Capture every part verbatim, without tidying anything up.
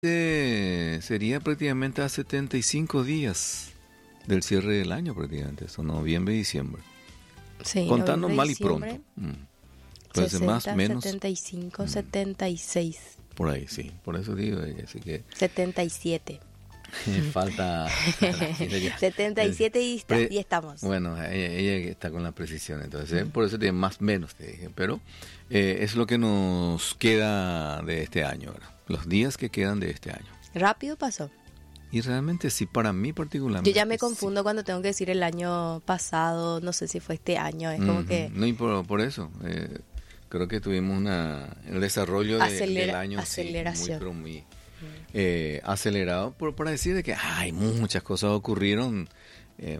Eh, sería prácticamente a setenta y cinco días del cierre del año, prácticamente, eso, noviembre y diciembre. Sí, Contando noviembre, mal y diciembre, pronto. Mm. Puede ser más, sesenta, menos. setenta y cinco, Mm. setenta y seis, Por ahí, sí. Por eso digo, eh, así que setenta y siete. falta... setenta y siete y, está, Pre- y estamos. Bueno, ella, ella está con la precisión, entonces, eh, por eso tiene más, menos, te dije. Pero eh, es lo que nos queda de este año, ¿verdad? Los días que quedan de este año. Rápido pasó. Y realmente sí, para mí particularmente. Yo ya me sí. confundo cuando tengo que decir el año pasado, no sé si fue este año, es como Ujú. que No, y por, por eso, eh, creo que tuvimos una el desarrollo de- Acelera- del año sí, aceleración. muy, pero muy eh, acelerado, por, para decir de que ay, muchas cosas ocurrieron, eh,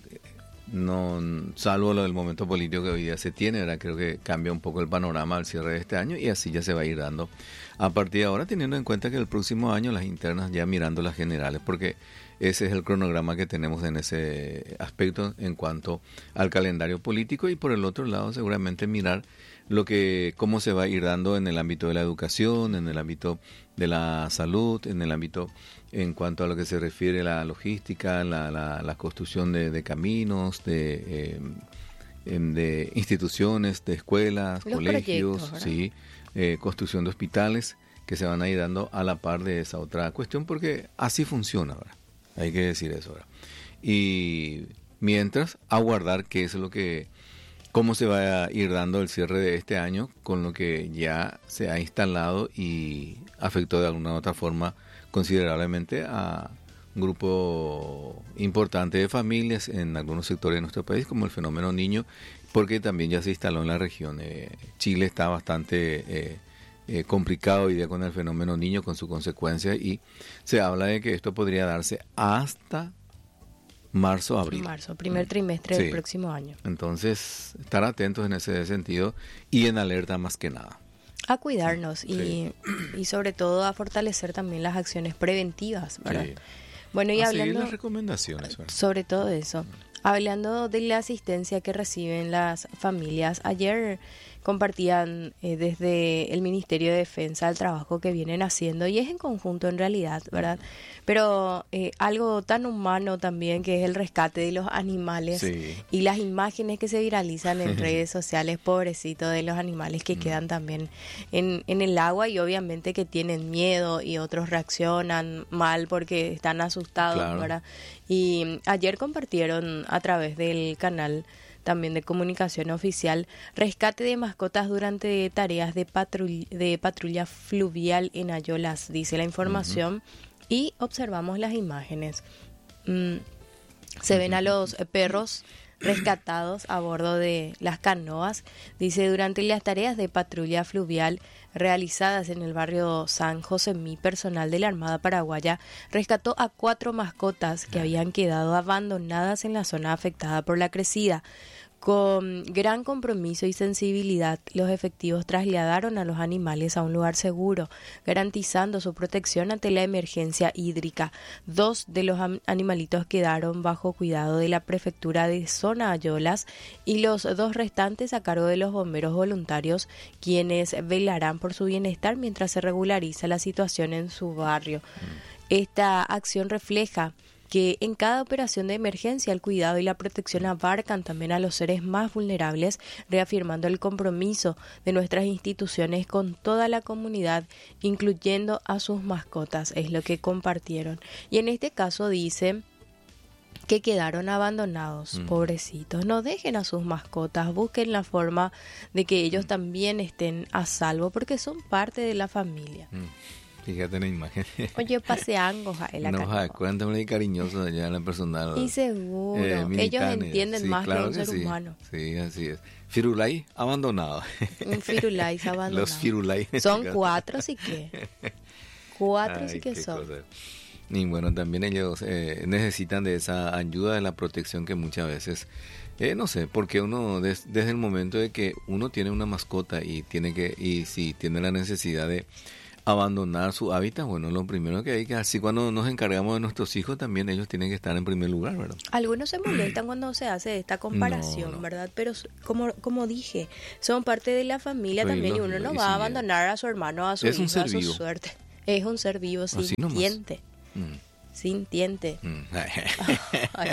no salvo lo del momento político que hoy día se tiene, ¿verdad? Creo que cambia un poco el panorama al cierre de este año y así ya se va a ir dando a partir de ahora, teniendo en cuenta que el próximo año las internas ya mirando las generales, porque ese es el cronograma que tenemos en ese aspecto en cuanto al calendario político, y por el otro lado seguramente mirar lo que cómo se va a ir dando en el ámbito de la educación, en el ámbito de la salud, en el ámbito en cuanto a lo que se refiere a la logística, la, la, la construcción de, de caminos, de, eh, em, de instituciones, de escuelas, Los colegios, proyectos, ¿verdad? sí, eh, construcción de hospitales que se van a ir dando a la par de esa otra cuestión, porque así funciona, ¿verdad? Hay que decir eso, ¿verdad? Y mientras, aguardar qué es lo que, cómo se va a ir dando el cierre de este año con lo que ya se ha instalado y afectó de alguna u otra forma considerablemente a un grupo importante de familias en algunos sectores de nuestro país, como el fenómeno niño, porque también ya se instaló en la región. Eh, Chile está bastante eh, eh, complicado hoy día con el fenómeno niño, con sus consecuencias, y se habla de que esto podría darse hasta marzo, abril. marzo, primer trimestre Sí. del próximo año. Entonces, estar atentos en ese sentido y en alerta más que nada. A cuidarnos y, Sí. y sobre todo a fortalecer también las acciones preventivas, ¿verdad? Sí. Bueno, y A seguir hablando las recomendaciones, ¿verdad? sobre todo eso, hablando de la asistencia que reciben las familias, ayer compartían eh, desde el Ministerio de Defensa el trabajo que vienen haciendo, y es en conjunto en realidad, ¿verdad? Pero eh, algo tan humano también, que es el rescate de los animales, Sí. y las imágenes que se viralizan en redes sociales, pobrecito de los animales que quedan también en, en el agua, y obviamente que tienen miedo y otros reaccionan mal porque están asustados, Claro. ¿verdad? Y ayer compartieron a través del canal también de comunicación oficial rescate de mascotas durante tareas de, patrull- de patrulla fluvial en Ayolas, dice la información, y observamos las imágenes. Mm, se ven a los perros rescatados a bordo de las canoas, dice, durante las tareas de patrulla fluvial realizadas en el barrio San Josemí, personal de la Armada Paraguaya rescató a cuatro mascotas que habían quedado abandonadas en la zona afectada por la crecida. Con gran compromiso y sensibilidad, los efectivos trasladaron a los animales a un lugar seguro, garantizando su protección ante la emergencia hídrica. Dos de los am- animalitos quedaron bajo cuidado de la prefectura de Zona Ayolas, y los dos restantes a cargo de los bomberos voluntarios, quienes velarán por su bienestar mientras se regulariza la situación en su barrio. Esta acción refleja que en cada operación de emergencia el cuidado y la protección abarcan también a los seres más vulnerables, reafirmando el compromiso de nuestras instituciones con toda la comunidad, incluyendo a sus mascotas, es lo que compartieron. Y en este caso dice que quedaron abandonados, Mm. pobrecitos. No dejen a sus mascotas, busquen la forma de que ellos Mm. también estén a salvo, porque son parte de la familia. Mm. Fíjate la imagen. Oye, paseando a la No, canoa. cuéntame cariñoso allá en la personal. Y seguro, eh, ellos Milicanes. entienden Sí, más claro que un que ser sí. humano. Sí, así es. Firulai abandonado. Un firulais abandonado. Los firulai. Son cuatro, sí que. Cuatro, Ay, sí que qué son. cosa. Y bueno, también ellos eh, necesitan de esa ayuda, de la protección que muchas veces, eh, no sé, porque uno des- desde el momento de que uno tiene una mascota y tiene que, y si tiene la necesidad de abandonar su hábitat, bueno, lo primero que hay que, así cuando nos encargamos de nuestros hijos, también ellos tienen que estar en primer lugar, ¿verdad? Algunos se molestan cuando se hace esta comparación, No, no. ¿verdad? Pero s- como como dije, son parte de la familia Sí, también, y lógico, uno no y va a sí, abandonar a su hermano, a su es un hijo, a ser su vivo. suerte. Es un ser vivo Así nomás. sintiente. Mm. Sintiente. Mm. Ay.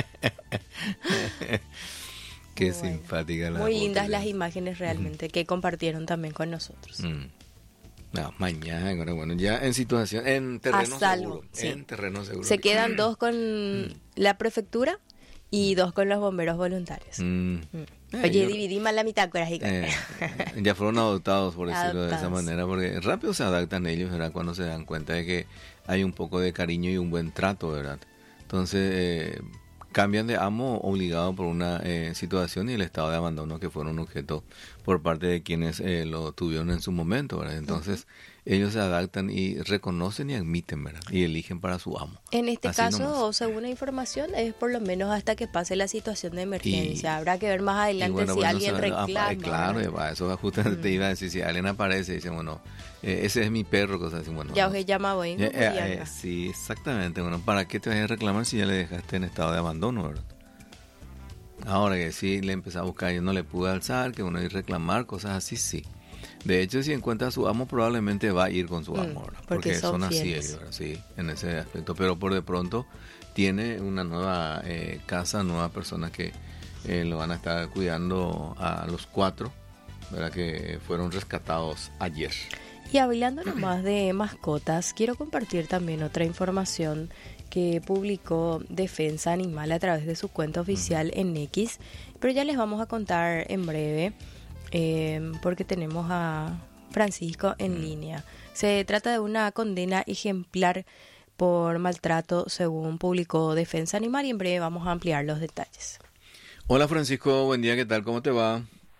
Qué Bueno, simpática la muy foto, lindas ya. las imágenes realmente que compartieron también con nosotros. Mm. No, mañana, ahora, bueno, ya en situación, en terreno A salvo, seguro. sí. En terreno seguro. Se quedan dos con la prefectura y dos con los bomberos voluntarios. Mm. Mm. Eh, Oye, yo- dividí mal la mitad, corajica. Eh, ya fueron adoptados, por decirlo de esa Adoptados. manera, porque rápido se adaptan ellos, ¿verdad? Cuando se dan cuenta de que hay un poco de cariño y un buen trato, ¿verdad? Entonces, eh, cambian de amo obligado por una eh, situación y el estado de abandono que fueron objeto por parte de quienes eh, lo tuvieron en su momento, ¿verdad? Entonces, ellos se adaptan y reconocen y admiten, ¿verdad? Y eligen para su amo. En este Así caso, nomás. según la información, es por lo menos hasta que pase la situación de emergencia. Y- Habrá que ver más Y adelante bueno, si bueno, alguien se- apa- reclama. eh, claro, ¿verdad? y para eso justamente te iba a decir, si alguien aparece y dice, bueno, eh, ese es mi perro, cosas así, bueno. Ya no. os llama hoy. Eh, eh, eh, sí, exactamente, bueno, ¿para qué te vas a reclamar si ya le dejaste en estado de abandono, verdad? Ahora que sí le empecé a buscar, yo no le pude alzar, que uno ir a reclamar, cosas así, sí. De hecho, si encuentra a su amo, probablemente va a ir con su Mm, amo, ¿verdad? porque Porque son son así fieles. ellos, ¿verdad? Sí, en ese aspecto. Pero por de pronto tiene una nueva eh, casa, nuevas personas que eh, lo van a estar cuidando a los cuatro, ¿verdad? Que fueron rescatados ayer. Y hablando nomás de mascotas, quiero compartir también otra información que publicó Defensa Animal a través de su cuenta oficial en X, pero ya les vamos a contar en breve eh, porque tenemos a Francisco en línea. Se trata de una condena ejemplar por maltrato según publicó Defensa Animal y en breve vamos a ampliar los detalles. Hola Francisco, buen día, ¿qué tal? ¿Cómo te va?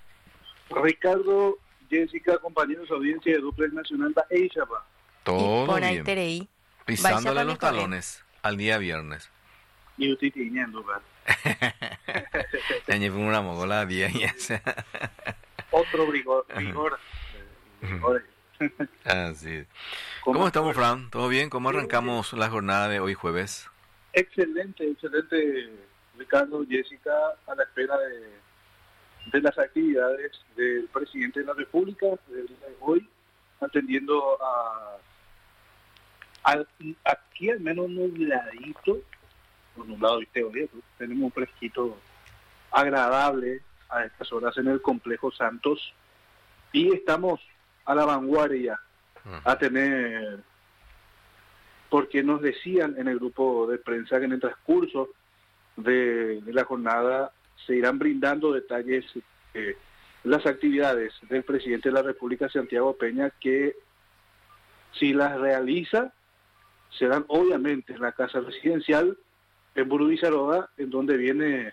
Ricardo, Jessica, compañeros de audiencia de Duplex Nacional da Eixapa. Todo y por ahí bien. terei. Pisándole Vais a los poner talones al día viernes. Y usted tiene lugar. Añe fue una mogola día y ese. Otro vigor. vigor, eh, vigor. Así. ¿Cómo estamos, Fran? ¿Todo bien? ¿Cómo arrancamos la jornada de hoy jueves? Excelente, excelente, Ricardo, Jessica, a la espera de, de las actividades del presidente de la República del día de hoy, atendiendo a, a aquí al menos nubladito, o nublado, viste, hoy tenemos un fresquito agradable a estas horas en el complejo Santos y estamos a la vanguardia a tener, porque nos decían en el grupo de prensa que en el transcurso de, de la jornada se irán brindando detalles de las actividades del presidente de la República, Santiago Peña, que si las realiza serán obviamente en la casa residencial en Burubizarroga, en donde viene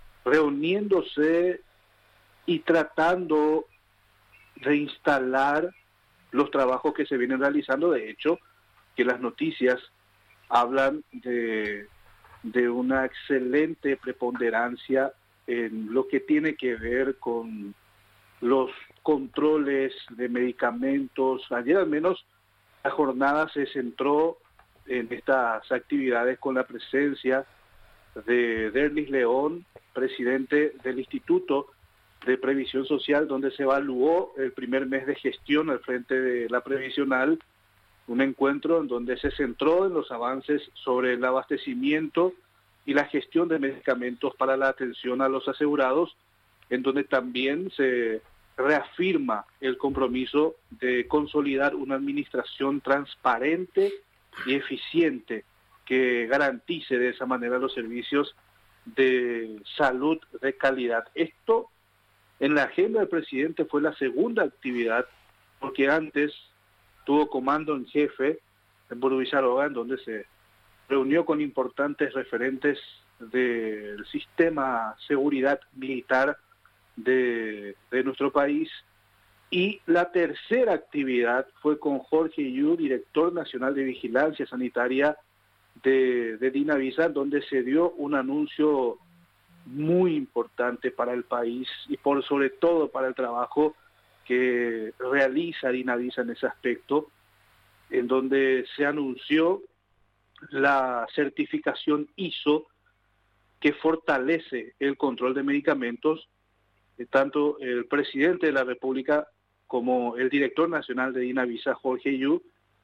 reuniéndose y tratando de instalar los trabajos que se vienen realizando. De hecho, que las noticias hablan de, de una excelente preponderancia en lo que tiene que ver con los controles de medicamentos. Ayer al menos la jornada se centró en estas actividades con la presencia de Derlis León, presidente del Instituto de Previsión Social, donde se evaluó el primer mes de gestión al frente de la previsional, un encuentro en donde se centró en los avances sobre el abastecimiento y la gestión de medicamentos para la atención a los asegurados, en donde también se reafirma el compromiso de consolidar una administración transparente y eficiente que garantice de esa manera los servicios de salud de calidad. Esto en la agenda del presidente fue la segunda actividad, porque antes tuvo comando en jefe en Burubizarroga, en donde se reunió con importantes referentes del sistema seguridad militar de, de nuestro país. Y la tercera actividad fue con Jorge Yu, director nacional de Vigilancia Sanitaria de, de Dinavisa, donde se dio un anuncio muy importante para el país y por sobre todo para el trabajo que realiza Dinavisa en ese aspecto, en donde se anunció la certificación I S O que fortalece el control de medicamentos. Tanto el presidente de la República como el director nacional de Dinavisa, Jorge Yu,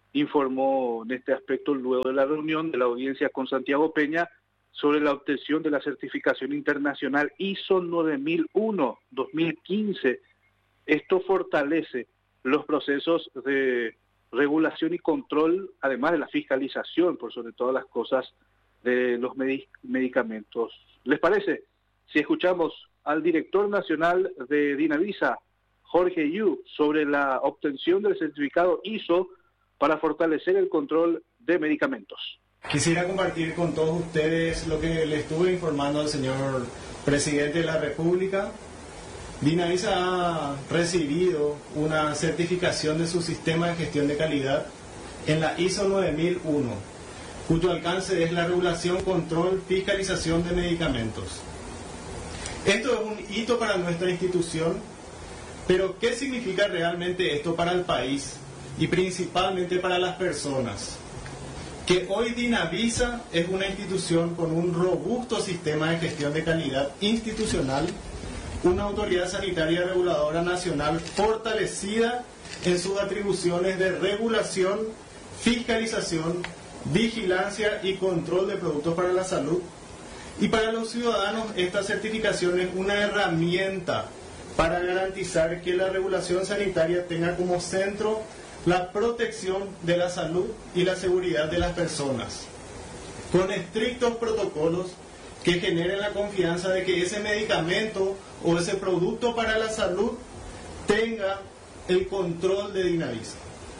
informó en este aspecto luego de la reunión de la audiencia con Santiago Peña sobre la obtención de la certificación internacional I S O nueve mil uno dos mil quince. Esto fortalece los procesos de regulación y control, además de la fiscalización, por sobre todas las cosas, de los medic- medicamentos. ¿Les parece? Si escuchamos al director nacional de Dinavisa, Jorge Yu, sobre la obtención del certificado I S O para fortalecer el control de medicamentos. Quisiera compartir con todos ustedes lo que le estuve informando al señor presidente de la República. Dinavisa ha recibido una certificación de su sistema de gestión de calidad en la I S O nueve mil uno, cuyo alcance es la regulación, control, fiscalización de medicamentos. Esto es un hito para nuestra institución, pero ¿qué significa realmente esto para el país y principalmente para las personas? Que hoy Dinavisa es una institución con un robusto sistema de gestión de calidad institucional, una autoridad sanitaria reguladora nacional fortalecida en sus atribuciones de regulación, fiscalización, vigilancia y control de productos para la salud. Y para los ciudadanos esta certificación es una herramienta para garantizar que la regulación sanitaria tenga como centro la protección de la salud y la seguridad de las personas, con estrictos protocolos que generen la confianza de que ese medicamento o ese producto para la salud tenga el control de Dinavisa.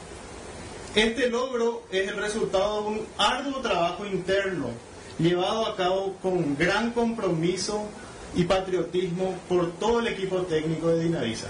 Este logro es el resultado de un arduo trabajo interno llevado a cabo con gran compromiso y patriotismo por todo el equipo técnico de Dinavisa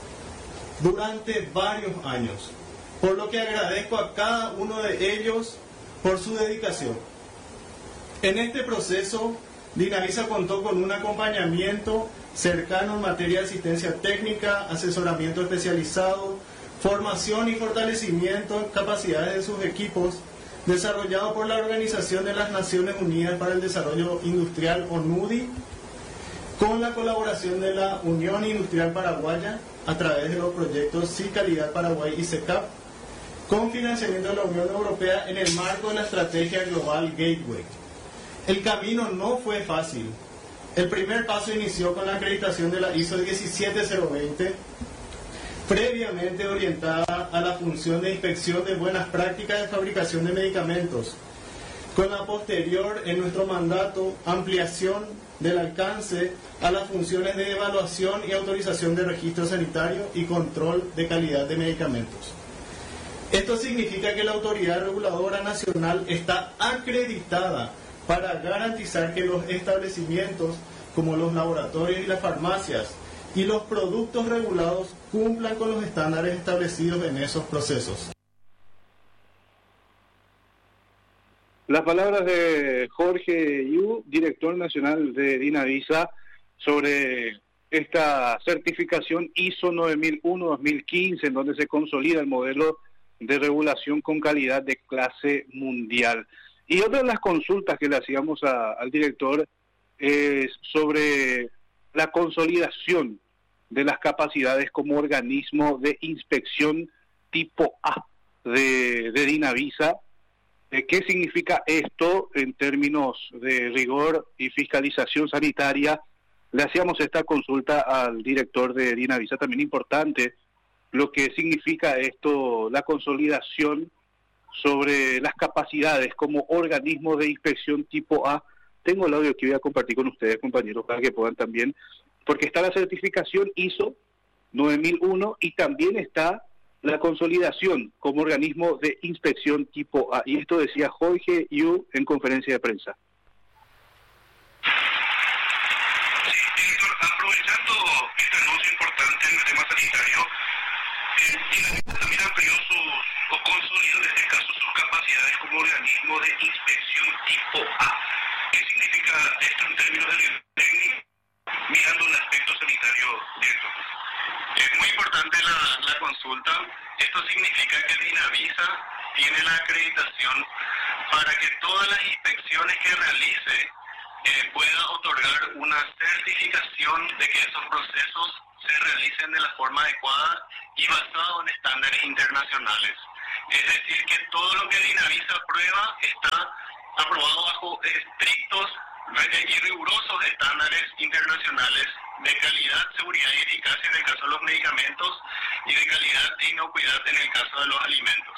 durante varios años, por lo que agradezco a cada uno de ellos por su dedicación. En este proceso, Dinavisa contó con un acompañamiento cercano en materia de asistencia técnica, asesoramiento especializado, formación y fortalecimiento en capacidades de sus equipos, desarrollado por la Organización de las Naciones Unidas para el Desarrollo Industrial, ONUDI, con la colaboración de la Unión Industrial Paraguaya a través de los proyectos Sí Calidad Paraguay y SECAP, con financiamiento de la Unión Europea en el marco de la estrategia global Gateway. El camino no fue fácil. El primer paso inició con la acreditación de la I S O diecisiete mil veinte, previamente orientada a la función de inspección de buenas prácticas de fabricación de medicamentos, con la posterior, en nuestro mandato, ampliación del alcance a las funciones de evaluación y autorización de registro sanitario y control de calidad de medicamentos. Esto significa que la autoridad reguladora nacional está acreditada para garantizar que los establecimientos, como los laboratorios y las farmacias, y los productos regulados cumplan con los estándares establecidos en esos procesos. Las palabras de Jorge Yu, director nacional de Dinavisa, sobre esta certificación I S O nueve mil uno dos mil quince, en donde se consolida el modelo de regulación con calidad de clase mundial. Y otra de las consultas que le hacíamos a, al director es sobre la consolidación de las capacidades como organismo de inspección tipo A de, de Dinavisa. ¿Qué significa esto en términos de rigor y fiscalización sanitaria? Le hacíamos esta consulta al director de Dinavisa, también importante lo que significa esto, la consolidación sobre las capacidades como organismo de inspección tipo A. Tengo el audio que voy a compartir con ustedes, compañeros, para que puedan también, porque está la certificación I S O nueve mil uno y también está la consolidación como organismo de inspección tipo A. Y esto decía Jorge Yu en conferencia de prensa. Sí, Héctor, aprovechando este anuncio importante en el tema sanitario, eh, Dinavisa también amplió sus, o consolidó en este caso sus capacidades como organismo de inspección tipo A. ¿Qué significa esto en términos de técnico, mirando el aspecto sanitario directo? Es muy importante la, la consulta. Esto significa que Dinavisa tiene la acreditación para que todas las inspecciones que realice eh, pueda otorgar una certificación de que esos procesos se realicen de la forma adecuada y basado en estándares internacionales. Es decir, que todo lo que Dinavisa aprueba está aprobado bajo estrictos y rigurosos estándares internacionales de calidad, seguridad y eficacia en el caso de los medicamentos y de calidad e inocuidad en el caso de los alimentos.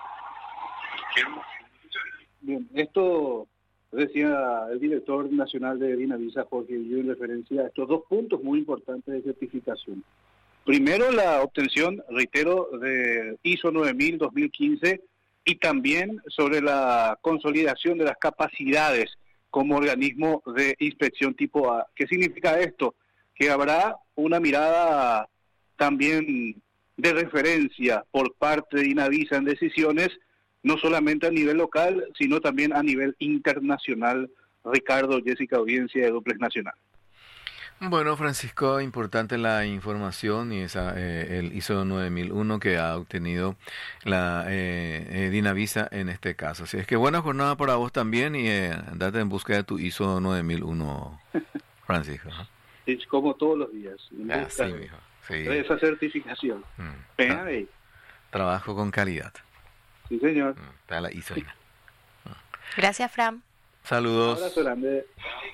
Bien, esto decía el director nacional de Dinavisa, Jorge Guillo, en referencia a estos dos puntos muy importantes de certificación. Primero, la obtención, reitero, de I S O nueve mil dos mil quince y también sobre la consolidación de las capacidades como organismo de inspección tipo A. ¿Qué significa esto? Que habrá una mirada también de referencia por parte de Dinavisa en decisiones, no solamente a nivel local, sino también a nivel internacional. Ricardo, Jessica, audiencia de Duplex Nacional. Bueno, Francisco, importante la información y esa eh, el I S O nueve mil uno que ha obtenido la eh, eh, Dinavisa en este caso. Así es que buena jornada para vos también y eh, andate en busca de tu I S O nueve mil uno, Francisco. Es como todos los días. Ah, sí, mijo. Sí. Esa certificación. Mm. Venga ahí. Trabajo con calidad. Sí, señor. Mm. Está la I S O. Gracias, Fran. Saludos. Un abrazo grande.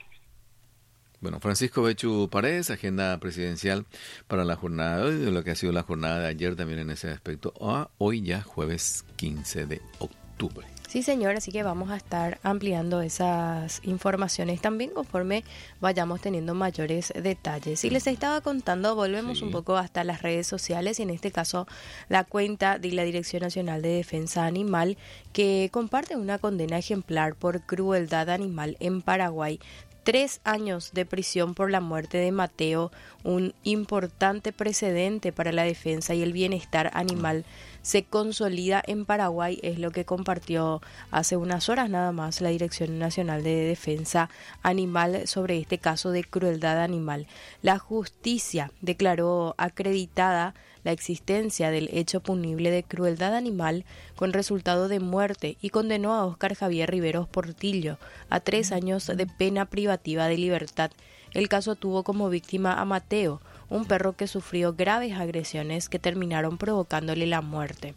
Bueno, Francisco Bechu Paredes, agenda presidencial para la jornada de hoy, de lo que ha sido la jornada de ayer también en ese aspecto, a hoy ya jueves quince de octubre. Sí, señor, así que vamos a estar ampliando esas informaciones también conforme vayamos teniendo mayores detalles. Y les estaba contando, volvemos sí. un poco hasta las redes sociales y en este caso la cuenta de la Dirección Nacional de Defensa Animal que comparte una condena ejemplar por crueldad animal en Paraguay. Tres años de prisión por la muerte de Mateo, un importante precedente para la defensa y el bienestar animal, se consolida en Paraguay, es lo que compartió hace unas horas nada más la Dirección Nacional de Defensa Animal sobre este caso de crueldad animal. La justicia declaró acreditada la existencia del hecho punible de crueldad animal con resultado de muerte y condenó a Óscar Javier Riveros Portillo a tres años de pena privativa de libertad. El caso tuvo como víctima a Mateo, un perro que sufrió graves agresiones que terminaron provocándole la muerte.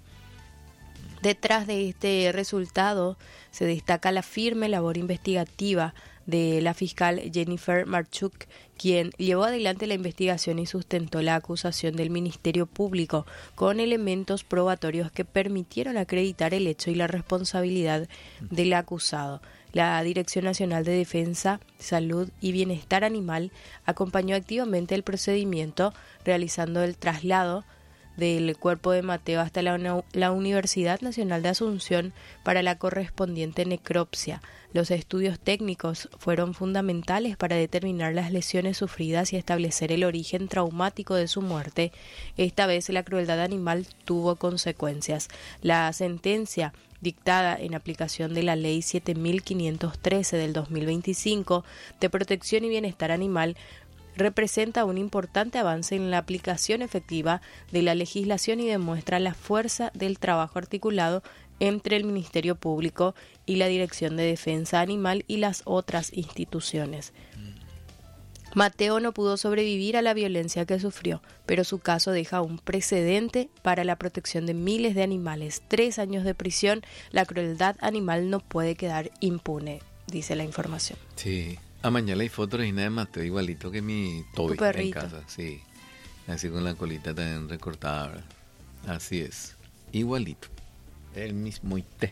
Detrás de este resultado se destaca la firme labor investigativa de la fiscal Jennifer Marchuk, quien llevó adelante la investigación y sustentó la acusación del Ministerio Público con elementos probatorios que permitieron acreditar el hecho y la responsabilidad del acusado. La Dirección Nacional de Defensa, Salud y Bienestar Animal acompañó activamente el procedimiento, realizando el traslado del cuerpo de Mateo hasta la, la Universidad Nacional de Asunción para la correspondiente necropsia. Los estudios técnicos fueron fundamentales para determinar las lesiones sufridas y establecer el origen traumático de su muerte. Esta vez la crueldad animal tuvo consecuencias. La sentencia dictada en aplicación de la Ley siete mil quinientos trece del dos mil veinticinco de protección y bienestar animal representa un importante avance en la aplicación efectiva de la legislación y demuestra la fuerza del trabajo articulado entre el Ministerio Público y la Dirección de Defensa Animal y las otras instituciones. Mateo no pudo sobrevivir a la violencia que sufrió, pero su caso deja un precedente para la protección de miles de animales. Tres años de prisión, la crueldad animal no puede quedar impune, dice la información. Sí. A mañana hay fotos de Mateo igualito que mi Toby en casa, sí. Así con la colita tan recortada, ¿verdad? Así es, igualito. El mismo té.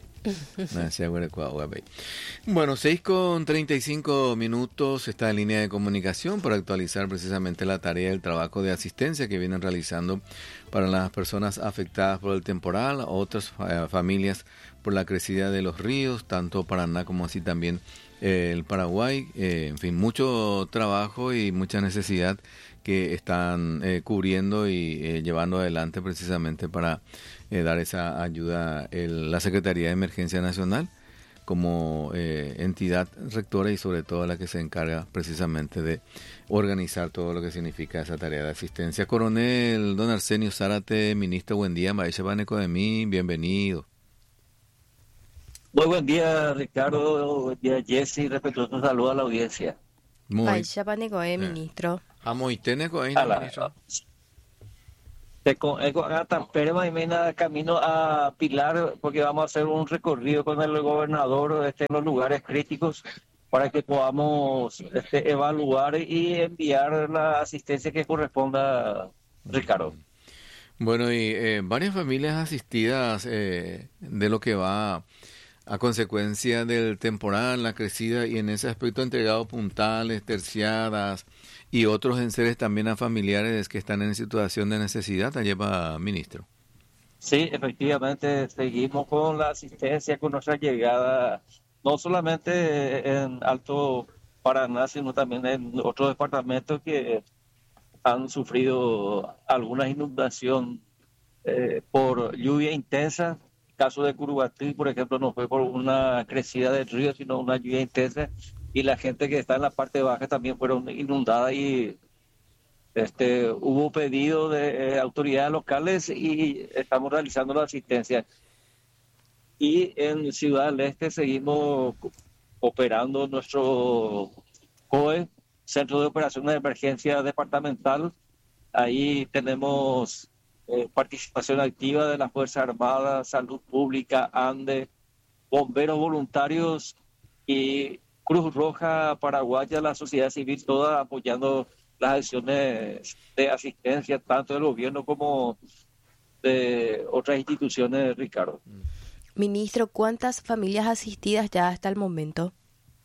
Bueno, seis con treinta y cinco minutos, está en línea de comunicación para actualizar precisamente la tarea del trabajo de asistencia que vienen realizando para las personas afectadas por el temporal, otras eh, familias por la crecida de los ríos, tanto Paraná como así también eh, el Paraguay, eh, en fin, mucho trabajo y mucha necesidad que están eh, cubriendo y eh, llevando adelante precisamente para eh, dar esa ayuda el, la Secretaría de Emergencia Nacional como eh, entidad rectora y sobre todo la que se encarga precisamente de organizar todo lo que significa esa tarea de asistencia. Coronel Don Arsenio Zárate, ministro, buen día. Maesha Baneco de mí, bienvenido. Muy buen día, Ricardo, buen día, Jessy, respetuoso saludo a la audiencia. Maesha Baneco de ministro. A Moiteneco ahí, a la, ministro. Te con Perma y Mena camino a Pilar, porque vamos a hacer un recorrido con el gobernador este, en los lugares críticos para que podamos este, evaluar y enviar la asistencia que corresponda, Ricardo. Bueno, y eh, varias familias asistidas eh, de lo que va a consecuencia del temporal, la crecida, y en ese aspecto entregado puntales, terciadas y otros enseres también a familiares que están en situación de necesidad, allá va, ministro. Sí, efectivamente, seguimos con la asistencia, con nuestra llegada, no solamente en Alto Paraná, sino también en otros departamentos que han sufrido alguna inundación eh, por lluvia intensa. El caso de Curuguatí, por ejemplo, no fue por una crecida del río, sino una lluvia intensa, y la gente que está en la parte baja también fueron inundadas, y este hubo pedido de eh, autoridades locales y estamos realizando la asistencia. Y en Ciudad del Este seguimos operando nuestro C O E, Centro de Operaciones de Emergencia Departamental. Ahí tenemos eh, participación activa de la Fuerza Armada, Salud Pública, ANDE, bomberos voluntarios y Cruz Roja Paraguaya, la sociedad civil, toda apoyando las acciones de asistencia, tanto del gobierno como de otras instituciones, Ricardo. Ministro, ¿cuántas familias asistidas ya hasta el momento?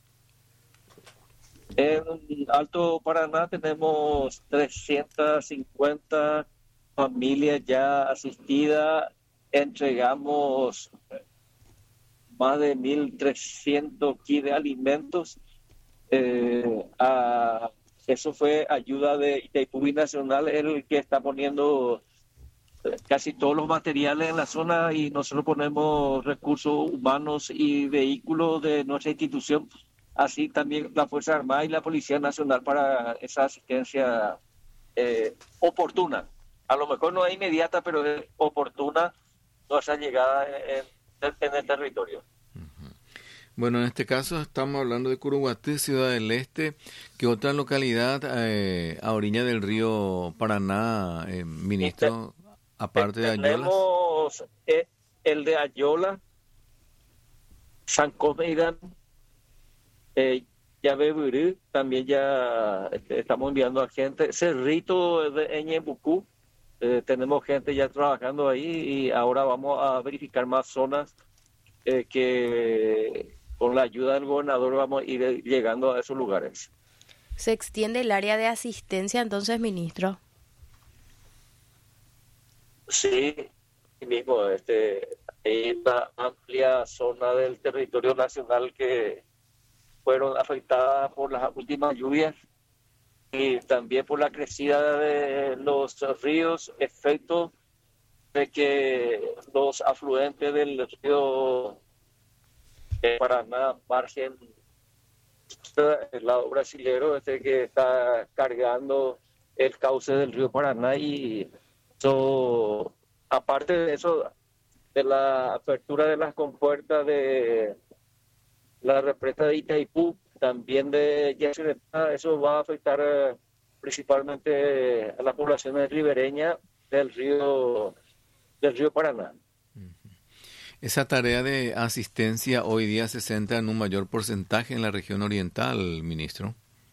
En Alto Paraná tenemos trescientas cincuenta familias ya asistidas. Entregamos más de mil trescientos kits de alimentos. Eh, a, eso fue ayuda de Itaipú Binacional, el que está poniendo casi todos los materiales en la zona, y nosotros ponemos recursos humanos y vehículos de nuestra institución, así también la Fuerza Armada y la Policía Nacional, para esa asistencia eh, oportuna. A lo mejor no es inmediata, pero es oportuna nuestra llegada en, en el territorio. Bueno, en este caso estamos hablando de Curuguatí, Ciudad del Este. ¿Qué otra localidad eh, a orilla del río Paraná, eh, ministro, este, aparte de Ayolas? Tenemos eh, el de Ayola, San Comeirán, eh, Yabeburí, también ya este, estamos enviando a gente. Cerrito de Eñebucú, eh, tenemos gente ya trabajando ahí, y ahora vamos a verificar más zonas eh, que con la ayuda del gobernador vamos a ir llegando a esos lugares. ¿Se extiende el área de asistencia entonces, ministro? Sí, mismo, este, hay una amplia zona del territorio nacional que fueron afectadas por las últimas lluvias y también por la crecida de los ríos, efecto de que los afluentes del río de Paraná, margen el lado brasilero, este que está cargando el cauce del río Paraná, y eso, aparte de eso, de la apertura de las compuertas de la represa de Itaipú, también de Yacyretá, eso va a afectar eh, principalmente a las poblaciones ribereñas del río del río Paraná. Esa tarea de asistencia hoy día se centra en un mayor porcentaje en la región oriental, ministro.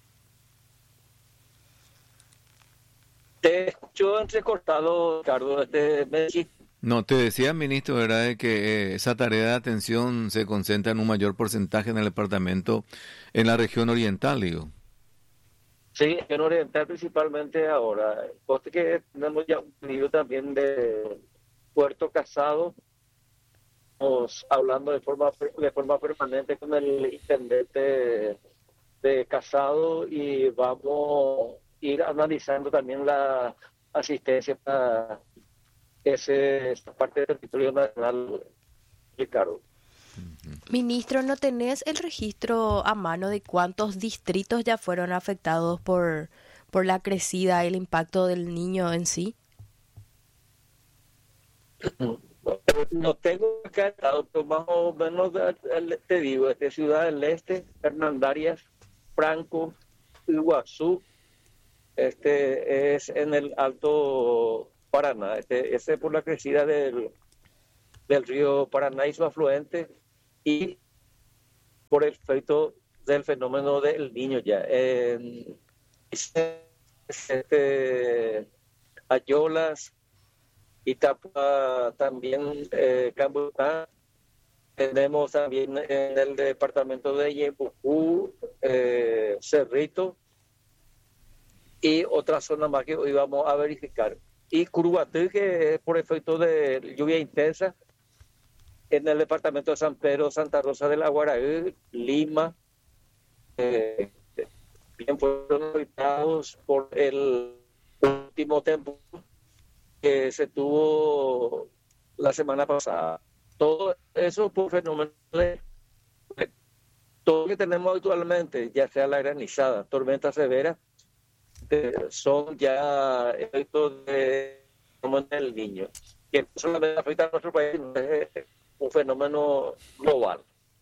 Te escucho entrecortado, Ricardo. Este, me... No, te decía, ministro, ¿verdad?, de que eh, esa tarea de atención se concentra en un mayor porcentaje en el departamento, en la región oriental, digo. Sí, en oriental principalmente ahora. Porque que tenemos ya un pedido también de Puerto Casado, hablando de forma de forma permanente con el intendente de Casado, y vamos a ir analizando también la asistencia para ese, esta parte del territorio nacional, Ricardo. Ministro, ¿no tenés el registro a mano de cuántos distritos ya fueron afectados por, por la crecida, el impacto del Niño en sí? No tengo acá, pero más o menos te digo, este Ciudad del Este, Hernandarias, Franco, Iguazú, este es en el Alto Paraná. Este, ese por la crecida del, del río Paraná y su afluente, y por el efecto del fenómeno del Niño ya. En, este, Ayolas, Itapúa, también eh, Cambutá. Tenemos también en el departamento de Ñeembucú, eh, Cerrito, y otra zona más que hoy vamos a verificar. Y Curuguatí, que es por efecto de lluvia intensa, en el departamento de San Pedro, Santa Rosa de la Guaraí, Lima, eh, bien fueron afectados por el último tiempo que se tuvo la semana pasada. Todo eso por fenómenos, todo lo que tenemos actualmente, ya sea la granizada, tormenta severa, son ya efectos de fenómeno del Niño, que no solamente afecta a nuestro país, es un fenómeno global.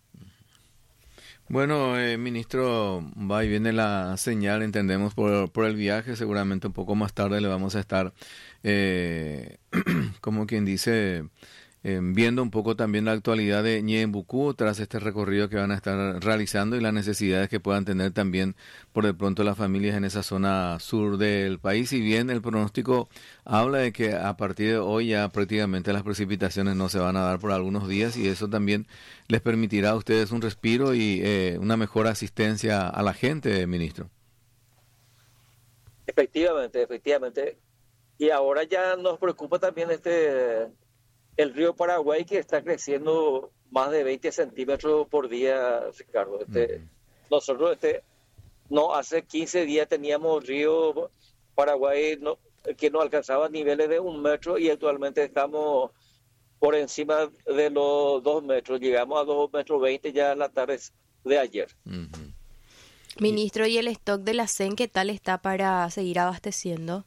Bueno, eh, ministro, va y viene la señal, entendemos, por, por el viaje. Seguramente un poco más tarde le vamos a estar, eh, como quien dice, eh, viendo un poco también la actualidad de Ñeembucú tras este recorrido que van a estar realizando y las necesidades que puedan tener también por de pronto las familias en esa zona sur del país. Si bien el pronóstico habla de que a partir de hoy ya prácticamente las precipitaciones no se van a dar por algunos días, y eso también les permitirá a ustedes un respiro y eh, una mejor asistencia a la gente, ministro. Efectivamente, efectivamente. Y ahora ya nos preocupa también este el río Paraguay, que está creciendo más de veinte centímetros por día, Ricardo. Este, uh-huh. Nosotros este, no hace quince días teníamos río Paraguay no, que no alcanzaba niveles de un metro, y actualmente estamos por encima de los dos metros. Llegamos a dos metros veinte ya en la tarde de ayer. Uh-huh. Ministro, ¿y el stock de la C E N qué tal está para seguir abasteciendo?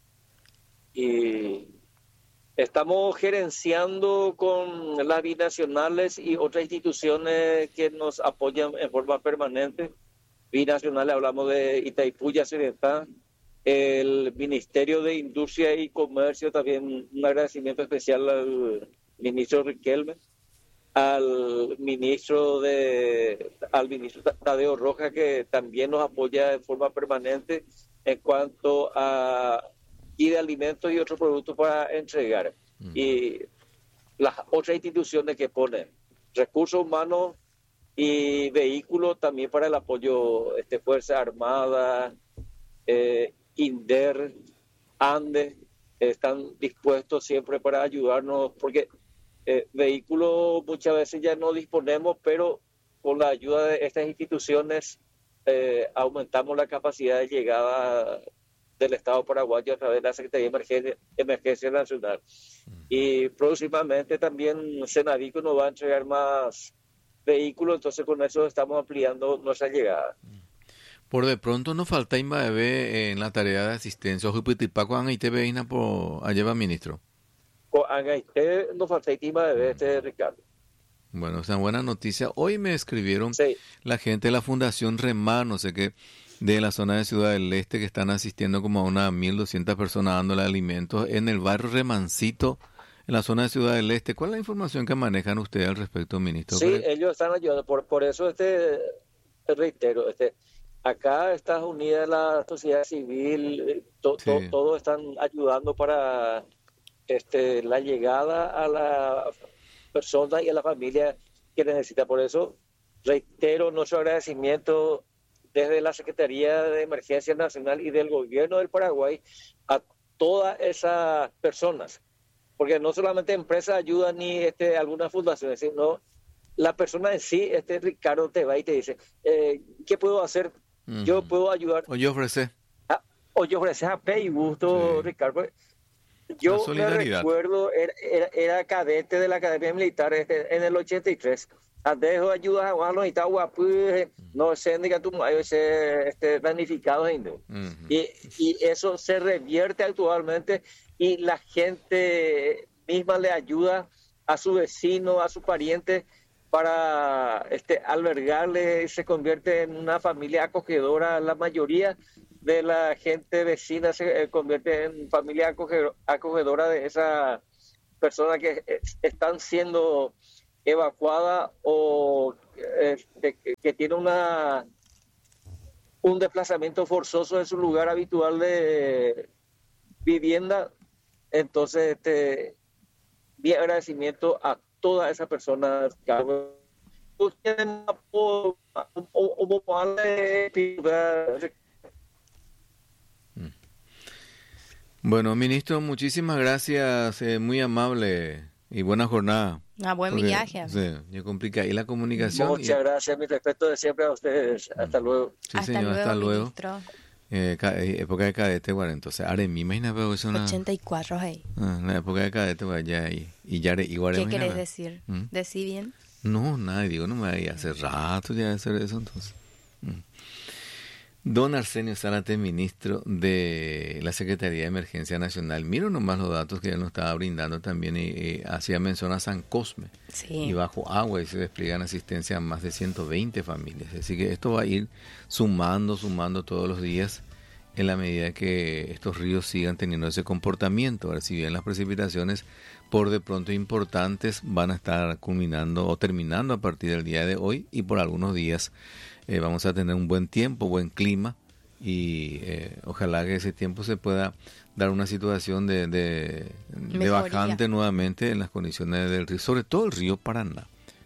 Y estamos gerenciando con las binacionales y otras instituciones que nos apoyan en forma permanente. Binacionales, hablamos de Itaipú, Yacyretá, el Ministerio de Industria y Comercio, también un agradecimiento especial al ministro Riquelme, al ministro de al ministro Tadeo Rojas, que también nos apoya en forma permanente en cuanto a y de alimentos y otros productos para entregar. Mm. Y las otras instituciones que ponen recursos humanos y vehículos también para el apoyo, este, Fuerza Armada, eh, INDER, ANDE, eh, están dispuestos siempre para ayudarnos, porque eh, vehículos muchas veces ya no disponemos, pero con la ayuda de estas instituciones eh, aumentamos la capacidad de llegada del Estado paraguayo a través de la Secretaría de Emergencia, Emergencia Nacional. Y próximamente también Senavico nos va a entregar más vehículos, entonces con eso estamos ampliando nuestra llegada. Por de pronto nos falta Inbaebe en la tarea de asistencia. Ojo, Pitipaco, Angaite, Beina, por allá va, ministro. Con Angaite nos falta Inbaebe, este Ricardo. Bueno, esa es una buena noticia. Hoy me escribieron sí. la gente de la Fundación Remar, no sé qué, de la zona de Ciudad del Este, que están asistiendo como a unas mil doscientas personas dándole alimentos en el barrio Remancito, en la zona de Ciudad del Este. ¿Cuál es la información que manejan ustedes al respecto, ministro? Sí, ¿Pero? ellos están ayudando. Por, por eso, este reitero, este acá está unida la sociedad civil, to, sí. to, todos están ayudando para este la llegada a la persona y a la familia que necesita. Por eso, reitero nuestro agradecimiento desde la Secretaría de Emergencia Nacional y del Gobierno del Paraguay a todas esas personas, porque no solamente empresas ayudan ni este, algunas fundaciones, sino la persona en sí. Este Ricardo te va y te dice, eh, ¿qué puedo hacer? Uh-huh. Yo puedo ayudar. O yo ofrecer. Ah, o yo ofrecer a pe y gusto, sí. Ricardo. Yo me recuerdo, era, era, era cadete de la Academia Militar este, en el ochenta y tres. Dejo ayudas a Juan y pues, no sé, diga tu este planificado uh-huh. y, y eso se revierte actualmente, y la gente misma le ayuda a su vecino, a su pariente, para este albergarle. Se convierte en una familia acogedora, la mayoría de la gente vecina se eh, convierte en familia acoge- acogedora de esa persona que eh, están siendo evacuadas o eh, de- que tiene una un desplazamiento forzoso de su lugar habitual de vivienda. Entonces, este, mi agradecimiento a todas esas personas que Bueno, ministro, muchísimas gracias, eh, muy amable y buena jornada. Ah, buen Porque, viaje. Sí, ya complica ahí la comunicación. Muchas y, gracias, mi respeto de siempre a ustedes. Hasta luego. sí, hasta señor, luego, hasta luego. ministro. Eh, ca- eh, época de cadete, bueno, entonces, ahora mi imagina, pero es una... ochenta y cuatro, hey. Ah, en la época de cadete, bueno, ya, y, y ya, y igual, ¿Qué imagina, querés ve. decir? ¿Mm? ¿Decí bien? No, nada, digo, no me voy a hace rato ya de hacer eso, entonces. Mm. Don Arsenio Zárate, ministro de la Secretaría de Emergencia Nacional. Miro nomás los datos que él nos estaba brindando también y, y hacía mención a San Cosme. Sí. Y bajo agua y se despliegan asistencia a más de ciento veinte familias. Así que esto va a ir sumando, sumando todos los días en la medida que estos ríos sigan teniendo ese comportamiento. Ahora, si bien las precipitaciones por de pronto importantes van a estar culminando o terminando a partir del día de hoy y por algunos días eh, vamos a tener un buen tiempo, buen clima y eh, ojalá que ese tiempo se pueda dar una situación de, de, de Mejoría. bajante nuevamente en las condiciones del río, sobre todo el río Paraná,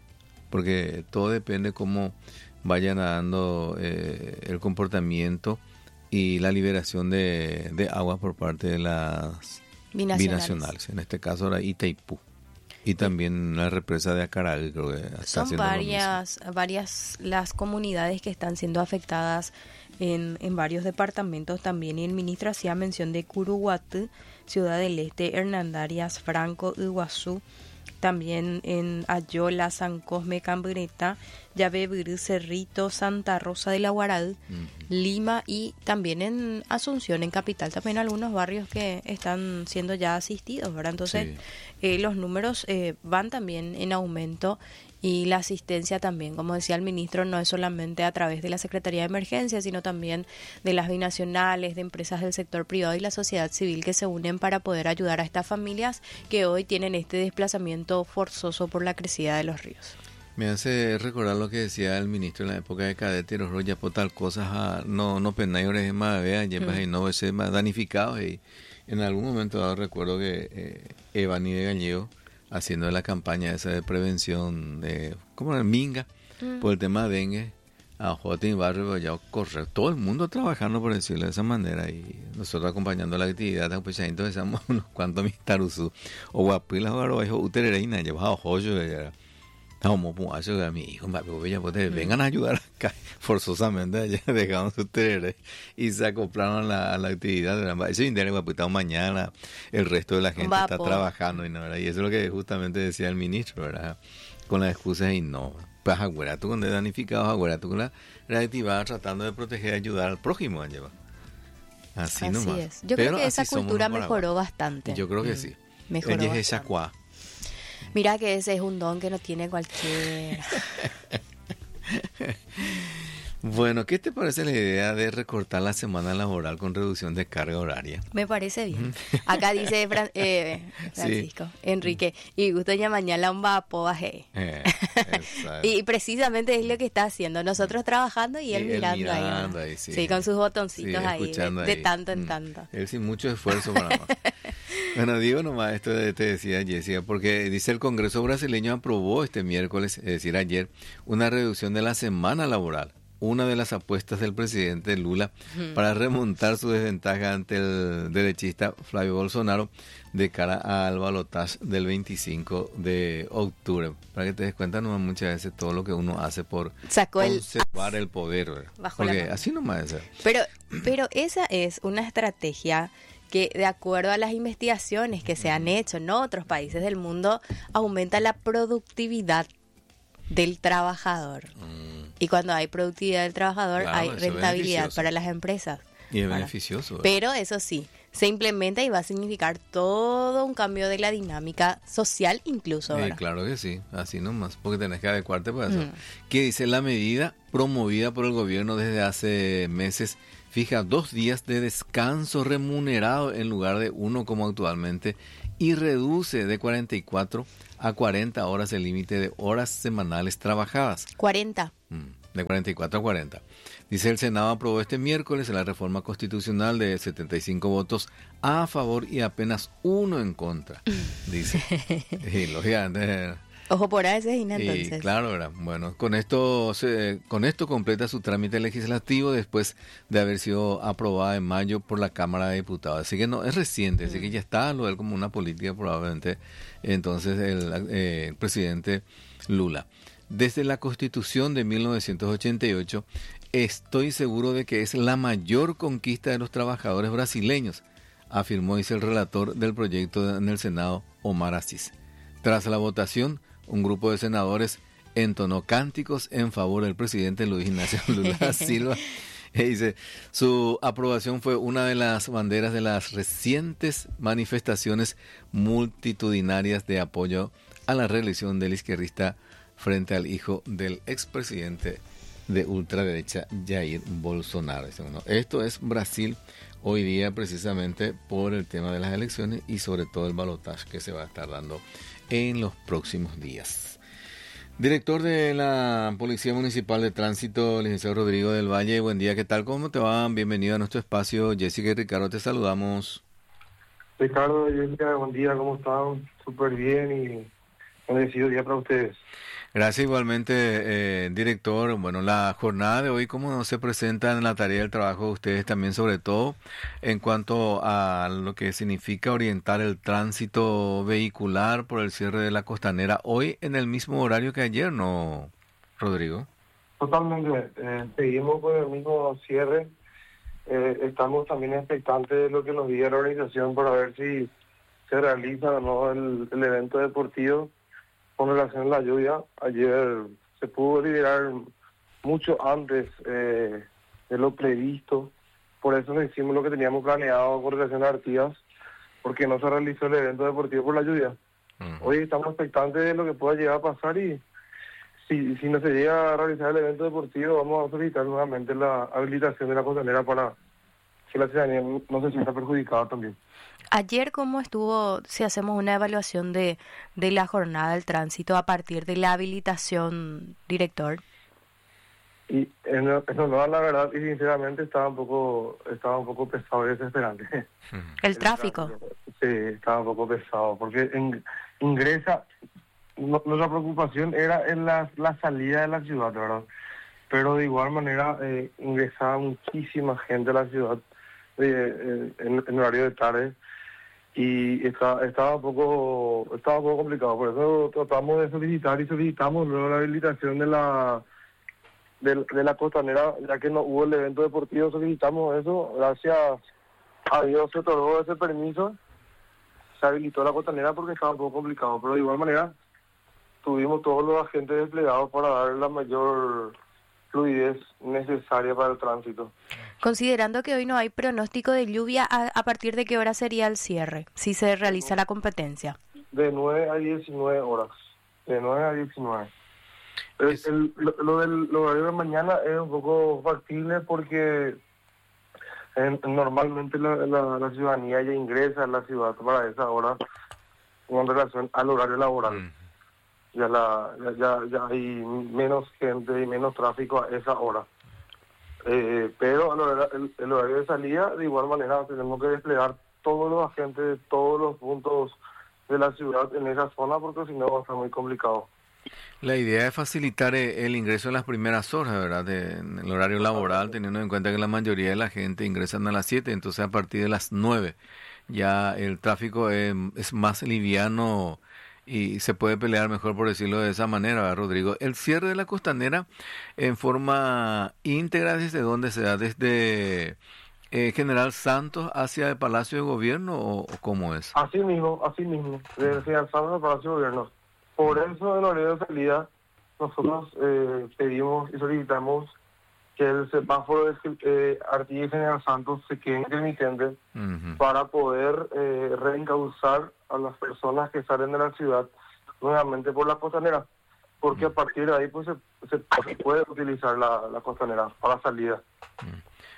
porque todo depende cómo vayan dando eh, el comportamiento y la liberación de, de agua por parte de las Binacionales. binacionales, en este caso la Itaipú y también la represa de Acarague, creo que está Son haciendo lo varias, varias las comunidades que están siendo afectadas en, en varios departamentos también. Y el ministro hacía mención de Curuguatú, Ciudad del Este, Hernandarias, Franco, Iguazú, también en Ayola, San Cosme, Cambreta, Yabebirí, Cerrito, Santa Rosa de la Guaral, mismo. Lima y también en Asunción, en Capital, también algunos barrios que están siendo ya asistidos, ¿verdad? Entonces, Sí. eh, los números eh, van también en aumento y la asistencia también, como decía el ministro, no es solamente a través de la Secretaría de Emergencia, sino también de las binacionales, de empresas del sector privado y la sociedad civil que se unen para poder ayudar a estas familias que hoy tienen este desplazamiento forzoso por la crecida de los ríos. Me hace recordar lo que decía el ministro en la época de cadete, los rollos por tal cosas, a, no no penayores más vea, llevas y no ese más danificados y en algún momento dado recuerdo que eh, Evani de Gallego haciendo la campaña esa de prevención de como era Minga Mm. por el tema de dengue a Joaquín Barrio ya correr todo el mundo trabajando por decirlo de esa manera y nosotros acompañando la actividad pues ya entonces somos unos cuantos mistarusu o guapilas o garojo uterereina llevaba joyo ya no, muchachos, a mi hijo, pues, vengan a ayudar acá, forzosamente, allá dejaron su terere y se acoplaron a la, a la actividad. Eso es interés, pues, mañana el resto de la gente Vapo. está trabajando y, no, ¿verdad? Y eso es lo que justamente decía el ministro, ¿verdad? Con las excusas y no. Pues aguera tú con danificados, aguera tú con la reactivada tratando de proteger y ayudar al prójimo a llevar. Así, Así nomás. es. Yo Pero creo que esa así somos cultura los mejoró paraguayos. bastante. Yo creo que Mm, sí. Mejoró Ella es bastante. esa cuá. Mira que ese es un don que no tiene cualquier... Bueno, ¿qué te parece la idea de recortar la semana laboral con reducción de carga horaria? Me parece bien. Acá dice Fran- eh, Francisco, Sí. Enrique, y gusto ya mañana un vapo bajé. Eh, exacto. Y precisamente es lo que está haciendo. Nosotros trabajando y él Y él mirando, mirando ahí. ahí, sí. sí. con sus botoncitos Sí, ahí, de, escuchando de ahí. tanto en Mm. tanto. Él sin mucho esfuerzo para más. Bueno, digo nomás esto de- te decía Jessica, porque dice el Congreso brasileño aprobó este miércoles, es decir ayer, una reducción de la semana laboral. Una de las apuestas del presidente Lula para remontar su desventaja ante el derechista Flavio Bolsonaro de cara al balotaje del veinticinco de octubre. Para que te des cuenta, nomás muchas veces todo lo que uno hace por Sacó el conservar el poder, ¿verdad? bajo la Porque manga. así nomás es. Pero, pero esa es una estrategia que, de acuerdo a las investigaciones que se han hecho en otros países del mundo, aumenta la productividad del trabajador. Mm. Y cuando hay productividad del trabajador, Claro, hay eso es rentabilidad beneficioso. para las empresas. Y es Ahora, beneficioso. ¿verdad? Pero eso sí, se implementa y va a significar todo un cambio de la dinámica social incluso. Eh, ¿verdad? claro que sí, así nomás, porque tenés que adecuarte para eso. Mm. ¿Qué dice la medida promovida por el gobierno desde hace meses? fija dos días de descanso remunerado en lugar de uno como actualmente y reduce de cuarenta y cuatro a cuarenta horas el límite de horas semanales trabajadas. cuarenta. De cuarenta y cuatro a cuarenta. Dice, el Senado aprobó este miércoles la reforma constitucional de setenta y cinco votos a favor y apenas uno en contra. Dice. Y lógicamente... Ojo por ahí, Cejina, Y entonces. claro, ¿verdad? Bueno, con esto se, con esto completa su trámite legislativo después de haber sido aprobada en mayo por la Cámara de Diputados. Así que no, es reciente, así que ya está, lo ve como una política probablemente entonces el, eh, el presidente Lula. Desde la Constitución de mil novecientos ochenta y ocho, estoy seguro de que es la mayor conquista de los trabajadores brasileños, afirmó, dice el relator del proyecto en el Senado, Omar Aziz. Tras la votación, un grupo de senadores entonó cánticos en favor del presidente Luis Ignacio Lula Silva. Y dice, su aprobación fue una de las banderas de las recientes manifestaciones multitudinarias de apoyo a la reelección del izquierdista frente al hijo del expresidente de ultraderecha Jair Bolsonaro. Esto es Brasil hoy día precisamente por el tema de las elecciones y sobre todo el balotaje que se va a estar dando en los próximos días. Director de la Policía Municipal de Tránsito, licenciado Rodrigo del Valle, buen día, ¿qué tal? ¿Cómo te va? Bienvenido a nuestro espacio. Jessica y Ricardo, te saludamos. Ricardo, Jessica, buen día, ¿cómo están? Súper bien y bendecido día para ustedes. Gracias igualmente, eh, director. Bueno, la jornada de hoy, ¿cómo se presenta en la tarea del trabajo de ustedes también, sobre todo en cuanto a lo que significa orientar el tránsito vehicular por el cierre de la Costanera hoy en el mismo horario que ayer, ¿no, Rodrigo? Totalmente, eh, seguimos con el mismo cierre. Eh, estamos también expectantes de lo que nos diga la organización para ver si se realiza o no el, el evento deportivo. Con relación a la lluvia, ayer se pudo liberar mucho antes eh, de lo previsto, por eso no hicimos lo que teníamos planeado con relación a Artigas, porque no se realizó el evento deportivo por la lluvia. Uh-huh. Hoy estamos expectantes de lo que pueda llegar a pasar y si, si no se llega a realizar el evento deportivo, vamos a solicitar nuevamente la habilitación de la Costanera para que la ciudadanía no se sienta perjudicada también. Ayer, ¿cómo estuvo, si hacemos una evaluación de, de la jornada del tránsito a partir de la habilitación, director? Y en, en honor, la verdad y sinceramente estaba un poco estaba un poco pesado y desesperante. ¿El, ¿El tráfico? tráfico? Sí, estaba un poco pesado, porque en, ingresa, no, nuestra preocupación era en la, la salida de la ciudad, ¿verdad? Pero de igual manera eh, ingresaba muchísima gente a la ciudad eh, en, en horario de tarde. Y está, estaba un poco estaba un poco complicado, por eso tratamos de solicitar y solicitamos luego la habilitación de la de, de la Costanera, ya que no hubo el evento deportivo, solicitamos eso, gracias a Dios se otorgó ese permiso, se habilitó la Costanera porque estaba un poco complicado, pero de igual manera tuvimos todos los agentes desplegados para dar la mayor fluidez necesaria para el tránsito. Considerando que hoy no hay pronóstico de lluvia, ¿a, a partir de qué hora sería el cierre, si se realiza la competencia? De nueve a diecinueve horas. De nueve a diecinueve. El, Es... el, lo, lo del horario de mañana es un poco factible porque en, normalmente la, la, la ciudadanía ya ingresa a la ciudad para esa hora con relación al horario laboral. Mm. Ya, la, ya, ya hay menos gente y menos tráfico a esa hora. Eh, pero el horario, el, el horario de salida, de igual manera, tenemos que desplegar todos los agentes de todos los puntos de la ciudad en esa zona, porque si no va a estar muy complicado. La idea es facilitar el ingreso en las primeras horas, ¿verdad? De, en el horario laboral, teniendo en cuenta que la mayoría de la gente ingresan a las siete, entonces a partir de las nueve ya el tráfico es, es más liviano y se puede pelear mejor, por decirlo de esa manera, ¿verdad, Rodrigo? El cierre de la Costanera en forma íntegra, ¿desde dónde se da? ¿Desde eh, General Santos hacia el Palacio de Gobierno o, o cómo es? Así mismo, así mismo, desde General Santos al Palacio de Gobierno. Por eso en el horario de salida nosotros eh, pedimos y solicitamos que el semáforo de eh, Artigas y General Santos se quede intermitente uh-huh. para poder eh, reencauzar a las personas que salen de la ciudad nuevamente por la Costanera, porque uh-huh. a partir de ahí pues se, se, se puede utilizar la, la Costanera para salida. Uh-huh.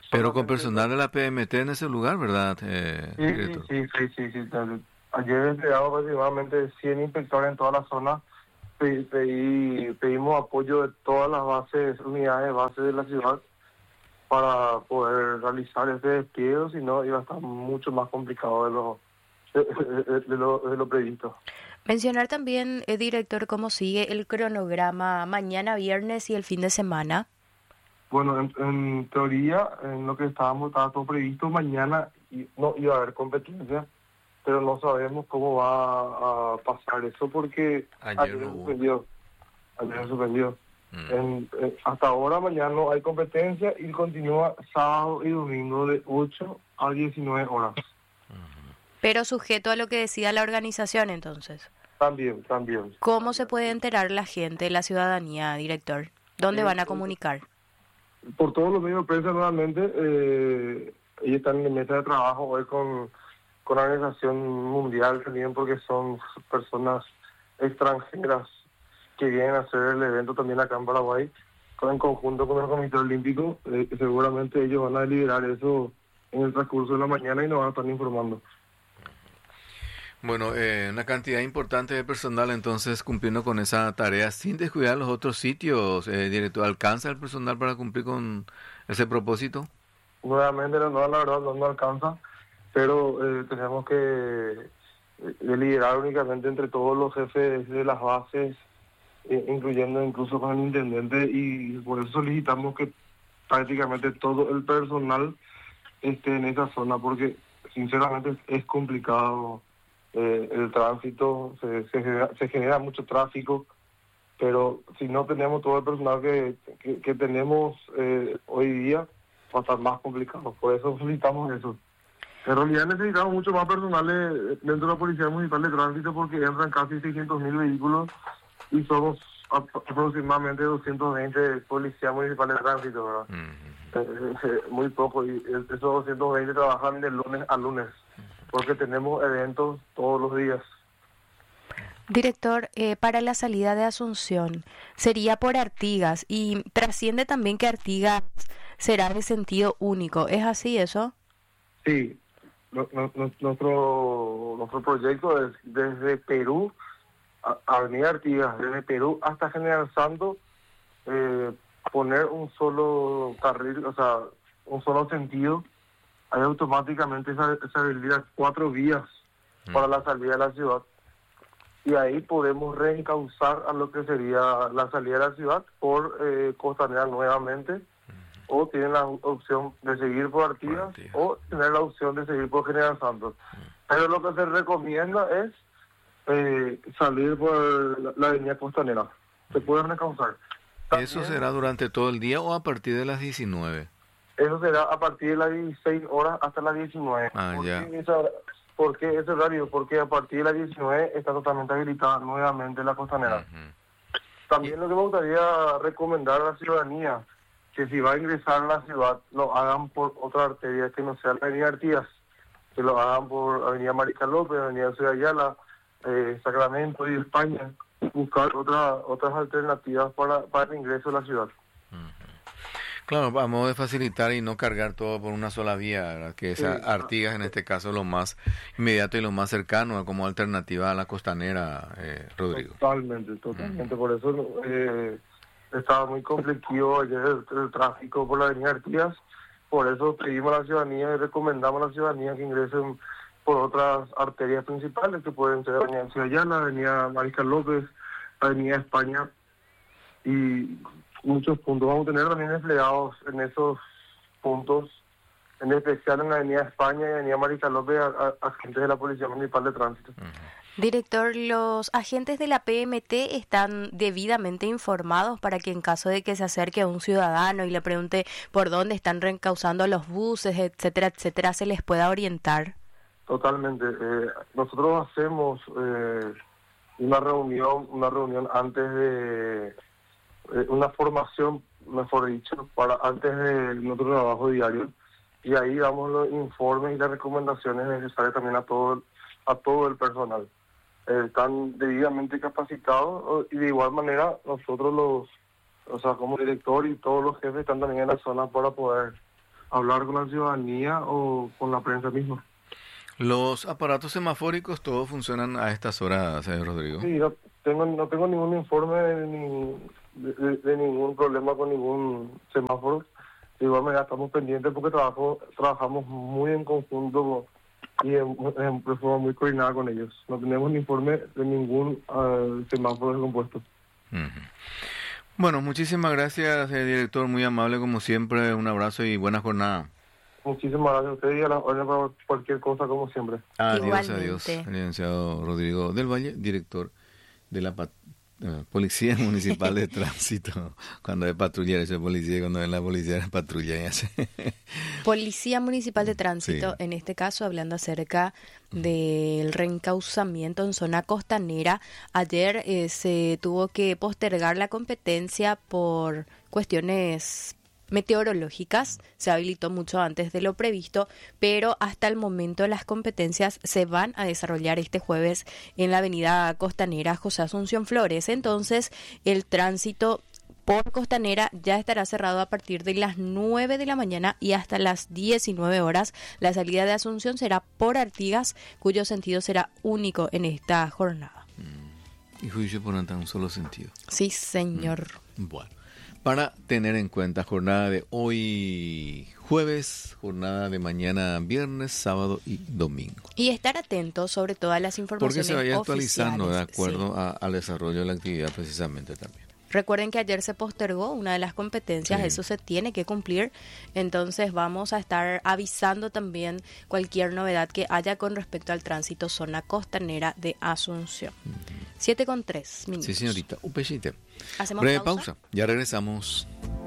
Pero con personal de la P M T en ese lugar, ¿verdad, eh, Sí, director? sí, sí, sí, sí, sí. Ayer desplegamos aproximadamente cien inspectores en toda la zona. Pedí, pedí- pedimos apoyo de todas las bases, unidades bases de la ciudad para poder realizar este despliegue, si no iba a estar mucho más complicado de lo, de, de- de lo, de lo previsto. Mencionar también, eh, director, cómo sigue el cronograma mañana viernes y el fin de semana. Bueno, en, en teoría, en lo que estábamos, estaba todo previsto, mañana y- no iba a haber competencia, pero no sabemos cómo va a pasar eso porque Ayer ayer no se hubo. suspendió. Ayer se suspendió. Mm. En- eh, hasta ahora, mañana no hay competencia y continúa sábado y domingo de ocho a diecinueve horas. Pero sujeto a lo que decida la organización, entonces. También, también. ¿Cómo se puede enterar la gente, la ciudadanía, director? ¿Dónde Eh, van a eh, comunicar? Por todos los medios de prensa, nuevamente, eh, ellos están en mesa de trabajo hoy con, con la Organización Mundial también, porque son personas extranjeras que vienen a hacer el evento también acá en Paraguay, con- en conjunto con el Comité Olímpico. Eh, seguramente ellos van a deliberar eso en el transcurso de la mañana y nos van a estar informando. Bueno, eh, una cantidad importante de personal entonces cumpliendo con esa tarea sin descuidar los otros sitios, eh, director. ¿Alcanza el personal para cumplir con ese propósito? Nuevamente, no, la verdad, no nos alcanza, pero eh, tenemos que eh, deliberar únicamente entre todos los jefes de las bases, eh, incluyendo incluso con el intendente, y por eso solicitamos que prácticamente todo el personal esté en esa zona, porque sinceramente es, es complicado eh, el tránsito, se, se, genera, se genera mucho tráfico, pero si no tenemos todo el personal que, que, que tenemos eh, hoy día, va a estar más complicado. Por eso solicitamos eso. En realidad necesitamos mucho más personal eh, dentro de la Policía Municipal de Tránsito, porque entran casi seiscientos mil vehículos y somos a- aproximadamente doscientos veinte policías municipales de tránsito, ¿verdad? Mm. Eh, eh, muy poco, y eh, esos doscientos veinte trabajan de lunes a lunes, porque tenemos eventos todos los días. Director, eh, para la salida de Asunción, sería por Artigas y trasciende también que Artigas será de sentido único. ¿Es así eso? Sí, no- no- no- nuestro nuestro proyecto es desde Perú, a- Avenida Artigas, desde Perú hasta General Santos, eh, poner un solo carril, o sea, un solo sentido. Ahí automáticamente se, se habilitan cuatro vías Mm. para la salida de la ciudad. Y ahí podemos reencauzar a lo que sería la salida de la ciudad por eh, Costanera nuevamente, o tienen la opción de seguir por Artigas, Por Artigas. o tener la opción de seguir por General Santos. Pero lo que se recomienda es eh, salir por la, la avenida Costanera. Se puede recauzar. ¿Eso será durante todo el día o a partir de las diecinueve? Eso será a partir de las dieciséis horas hasta las diecinueve. Ah, ¿Por ya. qué esa hora? ¿Por qué ese horario? Porque a partir de las diecinueve está totalmente habilitada nuevamente la Costanera. Ujú. También lo que me gustaría recomendar a la ciudadanía, que si va a ingresar a la ciudad, lo hagan por otra arteria que no sea la avenida Artigas, que lo hagan por avenida Mariscal López, avenida Ciudad Ayala, eh, Sacramento y España, buscar otra, otras alternativas para, para el ingreso a la ciudad. Claro, a modo de facilitar y no cargar todo por una sola vía, ¿verdad? Que es Sí. Artigas en este caso lo más inmediato y lo más cercano como alternativa a la Costanera, eh, Rodrigo. Totalmente, totalmente. Por eso eh, estaba muy conflictivo ayer el, el tráfico por la avenida Artigas. Por eso pedimos a la ciudadanía y recomendamos a la ciudadanía que ingresen por otras arterias principales, que pueden ser avenida Ciudad Ayala, avenida Mariscal López, avenida España, y muchos puntos. Vamos a tener también desplegados en esos puntos, en especial en la avenida España y avenida Mariscal López, a, a- agentes de la Policía Municipal de Tránsito. Director, ¿los agentes de la P M T están debidamente informados para que en caso de que se acerque a un ciudadano y le pregunte por dónde están reencauzando los buses, etcétera, etcétera, se les pueda orientar? Totalmente. Eh, nosotros hacemos eh, una reunión, una reunión antes de eh, una formación, mejor dicho, para antes de nuestro trabajo diario, y ahí damos los informes y las recomendaciones necesarias también a todo a todo el personal. Eh, están debidamente capacitados, o- y de igual manera nosotros los, o sea, como director y todos los jefes están también en la zona para poder hablar con la ciudadanía o con la prensa misma. ¿Los aparatos semafóricos todos funcionan a estas horas, señor Rodrigo? Sí, no tengo, no tengo ningún informe de, ni- de, de- de ningún problema con ningún semáforo. De igual manera estamos pendientes porque trabajo, trabajamos muy en conjunto y en, en- de forma muy coordinada con ellos. No tenemos ni informe de ningún eh, semáforo descompuesto. Ujú. Bueno, muchísimas gracias, eh, director, muy amable como siempre, un abrazo y buena jornada. Muchísimas gracias a usted y a la orden para cualquier cosa como siempre. Adiós, Igualmente. adiós, el licenciado Rodrigo del Valle, director de la pat- eh, Policía Municipal de Tránsito. Cuando es patrullera, eso es policía, y cuando es la policía es patrulla. Y así. Policía Municipal de Tránsito, Sí. en este caso hablando acerca del reencauzamiento en zona costanera. Ayer eh, se tuvo que postergar la competencia por cuestiones meteorológicas, se habilitó mucho antes de lo previsto, pero hasta el momento las competencias se van a desarrollar este jueves en la avenida costanera José Asunción Flores. Entonces, el tránsito por Costanera ya estará cerrado a partir de las nueve de la mañana y hasta las diecinueve horas. La salida de Asunción será por Artigas, cuyo sentido será único en esta jornada. Y juicio por un solo sentido. Sí, señor. Bueno, para tener en cuenta, jornada de hoy jueves, jornada de mañana viernes, sábado y domingo. Y estar atentos sobre todas las Porque informaciones se vaya actualizando de oficiales, acuerdo sí. a- al desarrollo de la actividad precisamente también. Recuerden que ayer se postergó una de las competencias, Sí. eso se tiene que cumplir, entonces vamos a estar avisando también cualquier novedad que haya con respecto al tránsito zona costanera de Asunción. Siete con tres minutos. Sí, señorita. Un pechite. ¿Hacemos Breve pausa? pausa. Ya regresamos.